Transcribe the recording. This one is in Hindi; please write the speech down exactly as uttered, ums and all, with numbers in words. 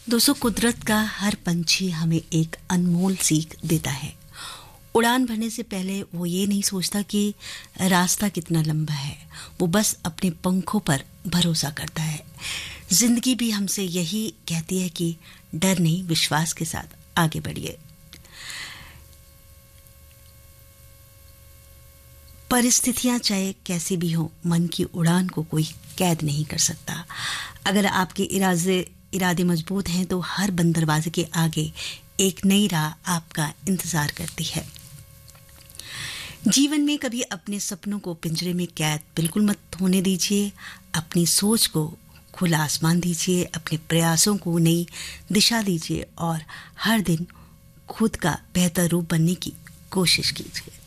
दोस्तों, कुदरत का हर पंछी हमें एक अनमोल सीख देता है। उड़ान भरने से पहले वो ये नहीं सोचता कि रास्ता कितना लंबा है, वो बस अपने पंखों पर भरोसा करता है। जिंदगी भी हमसे यही कहती है कि डर नहीं, विश्वास के साथ आगे बढ़िए। परिस्थितियां चाहे कैसी भी हो, मन की उड़ान को कोई कैद नहीं कर सकता। अगर आपके इरादे इरादे मजबूत हैं तो हर बंद दरवाजे के आगे एक नई राह आपका इंतजार करती है। जीवन में कभी अपने सपनों को पिंजरे में कैद बिल्कुल मत होने दीजिए। अपनी सोच को खुला आसमान दीजिए, अपने प्रयासों को नई दिशा दीजिए और हर दिन खुद का बेहतर रूप बनने की कोशिश कीजिए।